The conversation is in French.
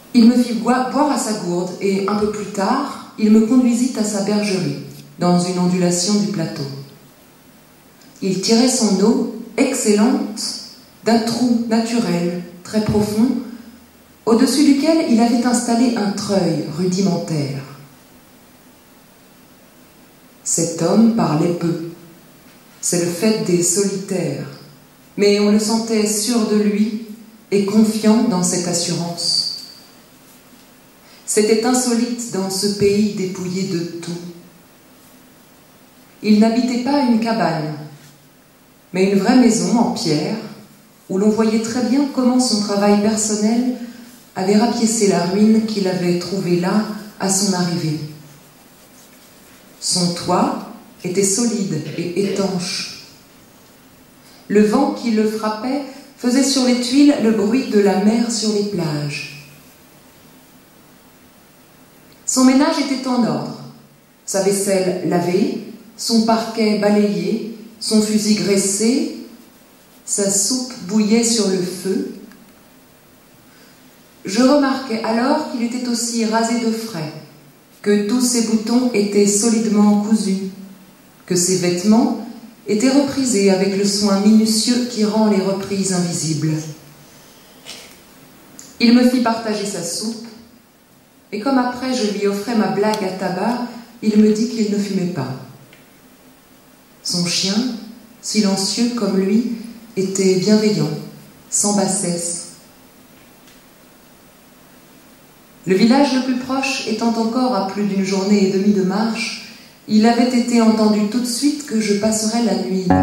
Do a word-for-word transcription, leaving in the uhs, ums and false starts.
Il me fit boire à sa gourde et, un peu plus tard, il me conduisit à sa bergerie, dans une ondulation du plateau. Il tirait son eau, excellente, d'un trou naturel, très profond, au-dessus duquel il avait installé un treuil rudimentaire. Cet homme parlait peu. C'est le fait des solitaires, mais on le sentait sûr de lui et confiant dans cette assurance. C'était insolite dans ce pays dépouillé de tout. Il n'habitait pas une cabane, mais une vraie maison en pierre, où l'on voyait très bien comment son travail personnel avait rapiécé la ruine qu'il avait trouvée là à son arrivée. Son toit était solide et étanche. Le vent qui le frappait faisait sur les tuiles le bruit de la mer sur les plages. Son ménage était en ordre, sa vaisselle lavée, son parquet balayé, son fusil graissé, sa soupe bouillait sur le feu. Je remarquai alors qu'il était aussi rasé de frais, que tous ses boutons étaient solidement cousus, que ses vêtements étaient reprisés avec le soin minutieux qui rend les reprises invisibles. Il me fit partager sa soupe, et comme après je lui offrais ma blague à tabac, il me dit qu'il ne fumait pas. Son chien, silencieux comme lui, était bienveillant, sans bassesse. Le village le plus proche étant encore à plus d'une journée et demie de marche, il avait été entendu tout de suite que je passerais la nuit là.